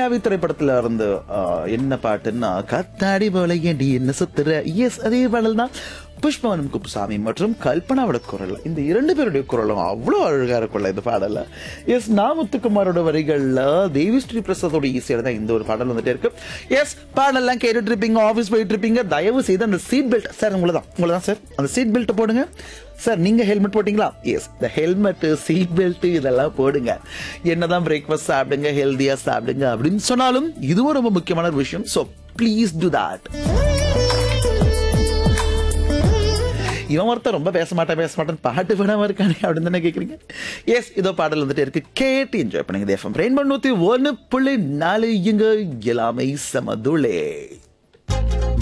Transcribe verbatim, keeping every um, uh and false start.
மாயாவி திரைப்படத்துல இருந்து ஆஹ், என்ன பாட்டுன்னா கத்தாடி போல ஏண்டி என்ன சுத்துற. எஸ், அதே பாடல் தான். புஷ்பவனம் குப்புசாமி மற்றும் கல்பனாவோட குரல், இந்த இரண்டு பேருடைய குரலும் அவ்வளோ அழகா இருக்கும்ல இந்த பாடல. எஸ், நாமுத்துக்குமாரோட வரிகள்ல தேவி ஸ்ரீ பிரசாதோட ஈஸியாக தான் இந்த ஒரு பாடல் வந்துட்டே இருக்கு. எஸ், பாடல்லாம் கேட்டுட்டு இருப்பீங்க, ஆஃபீஸ் போயிட்டு இருப்பீங்க. தயவு செய்து அந்த சீட் பெல்ட் சார் உங்களை தான் உங்களை தான் சார் அந்த சீட் பெல்ட் போடுங்க. சார் நீங்க ஹெல்மெட் போட்டீங்களா? எஸ், இந்த ஹெல்மெட் சீட் பெல்ட் இதெல்லாம் போடுங்க. என்னதான் பிரேக்ஃபாஸ்ட் சாப்பிடுங்க, ஹெல்தியா சாப்பிடுங்க அப்படின்னு சொன்னாலும் இதுவும் ரொம்ப முக்கியமான ஒரு விஷயம். So please to that. இவன் ஒருத்தர் ரொம்ப பேச மாட்டேன் பேச மாட்டேன் பாட்டு விடாம இருக்கானே அப்படின்னு தானே கேக்குறீங்க. எஸ், இதோ பாடல் வந்துட்டு இருக்கு, கேட்டு என்ஜாய் பண்ணுங்க. எஃப்எம் ரெயின்போ நூத்தி ஒன்னு புள்ளி நாலு இங்க எல்லாமே சமதுளே.